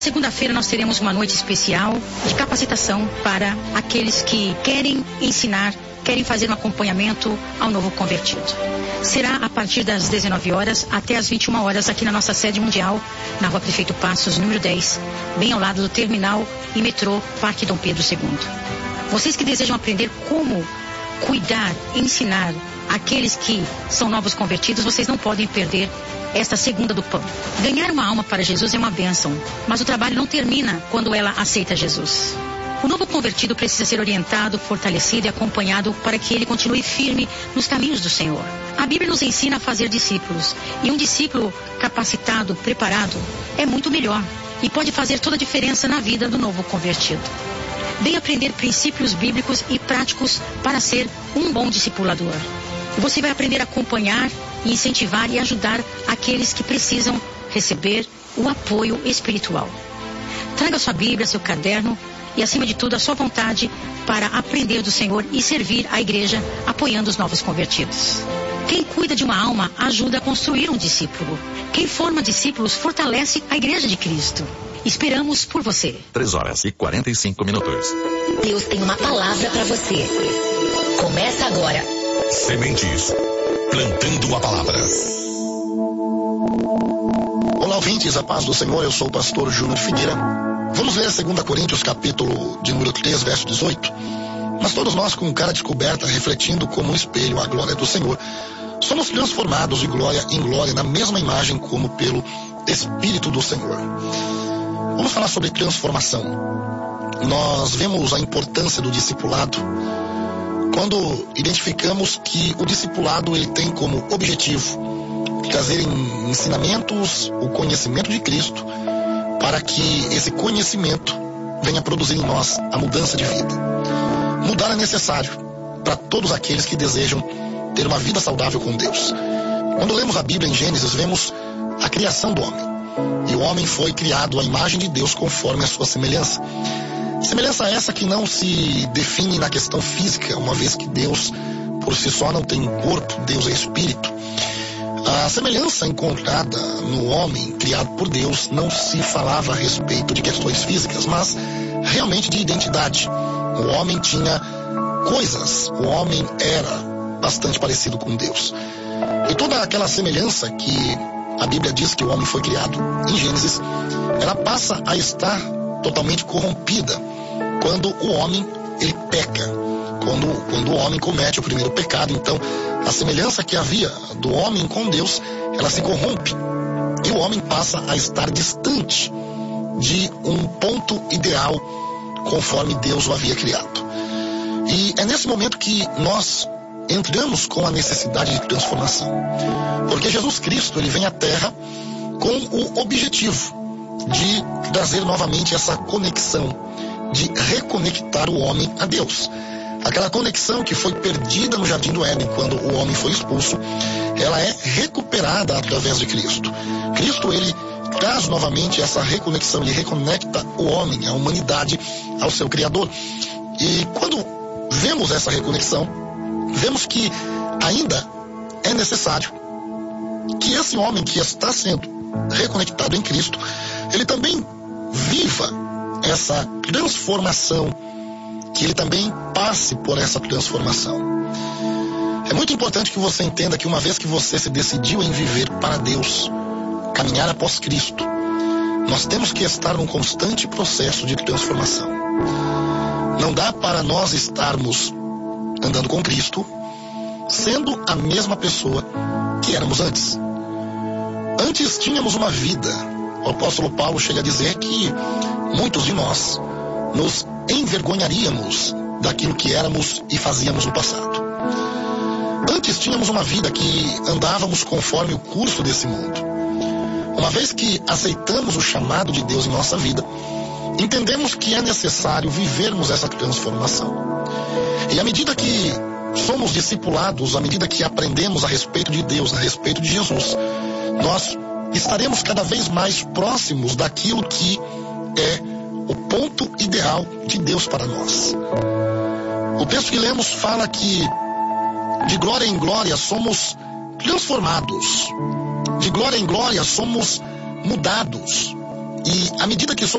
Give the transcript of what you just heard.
Segunda-feira nós teremos uma noite especial de capacitação para aqueles que querem ensinar, querem fazer um acompanhamento ao novo convertido. Será a partir das 19 horas até as 21 horas aqui na nossa sede mundial, na Rua Prefeito Passos, número 10, bem ao lado do terminal e metrô Parque Dom Pedro II. Vocês que desejam aprender como cuidar, ensinar aqueles que são novos convertidos, vocês não podem perder esta segunda do pão. Ganhar uma alma para Jesus é uma bênção, mas o trabalho não termina quando ela aceita Jesus. O novo convertido precisa ser orientado, fortalecido e acompanhado para que ele continue firme nos caminhos do Senhor. A Bíblia nos ensina a fazer discípulos, e um discípulo capacitado, preparado, é muito melhor e pode fazer toda a diferença na vida do novo convertido. Venha aprender princípios bíblicos e práticos para ser um bom discipulador. Você vai aprender a acompanhar, incentivar e ajudar aqueles que precisam receber o apoio espiritual. Traga sua Bíblia, seu caderno e, acima de tudo, a sua vontade para aprender do Senhor e servir a igreja apoiando os novos convertidos. Quem cuida de uma alma ajuda a construir um discípulo. Quem forma discípulos fortalece a igreja de Cristo. Esperamos por você. 3h45. Deus tem uma palavra para você. Começa agora. Sementes, plantando a palavra. Olá, ouvintes, a paz do Senhor, eu sou o pastor Júnior Figueira. Vamos ler 2 Coríntios, capítulo de número 3, verso 18. Mas todos nós, com cara descoberta, refletindo como um espelho a glória do Senhor, somos transformados de glória em glória na mesma imagem como pelo Espírito do Senhor. Vamos falar sobre transformação. Nós vemos a importância do discipulado quando identificamos que o discipulado ele tem como objetivo trazer em ensinamentos o conhecimento de Cristo para que esse conhecimento venha produzir em nós a mudança de vida. Mudar é necessário para todos aqueles que desejam ter uma vida saudável com Deus. Quando lemos a Bíblia em Gênesis, vemos a criação do homem. E o homem foi criado à imagem de Deus conforme a sua semelhança. Semelhança essa que não se define na questão física, uma vez que Deus por si só não tem corpo, Deus é espírito. A semelhança encontrada no homem criado por Deus não se falava a respeito de questões físicas, mas realmente de identidade. O homem tinha coisas, o homem era bastante parecido com Deus. E toda aquela semelhança que a Bíblia diz que o homem foi criado em Gênesis, ela passa a estar totalmente corrompida quando o homem ele peca, quando o homem comete o primeiro pecado. Então a semelhança que havia do homem com Deus, ela se corrompe e o homem passa a estar distante de um ponto ideal conforme Deus o havia criado. E é nesse momento que nós entramos com a necessidade de transformação, porque Jesus Cristo ele vem à Terra com o objetivo de trazer novamente essa conexão, de reconectar o homem a Deus. Aquela conexão que foi perdida no Jardim do Éden quando o homem foi expulso, ela é recuperada através de Cristo. Cristo, ele traz novamente essa reconexão, ele reconecta o homem, a humanidade, ao seu Criador. E quando vemos essa reconexão, vemos que ainda é necessário que esse homem que está sendo reconectado em Cristo, ele também viva essa transformação, que ele também passe por essa transformação. É muito importante que você entenda que uma vez que você se decidiu em viver para Deus, caminhar após Cristo, nós temos que estar num constante processo de transformação. Não dá para nós estarmos andando com Cristo sendo a mesma pessoa que éramos antes. Antes tínhamos uma vida. O apóstolo Paulo chega a dizer que muitos de nós nos envergonharíamos daquilo que éramos e fazíamos no passado. Antes tínhamos uma vida que andávamos conforme o curso desse mundo. Uma vez que aceitamos o chamado de Deus em nossa vida, entendemos que é necessário vivermos essa transformação. E à medida que somos discipulados, à medida que aprendemos a respeito de Deus, a respeito de Jesus, nós estaremos cada vez mais próximos daquilo que é o ponto ideal de Deus para nós. O texto que lemos fala que de glória em glória somos transformados, de glória em glória somos mudados, e à medida que somos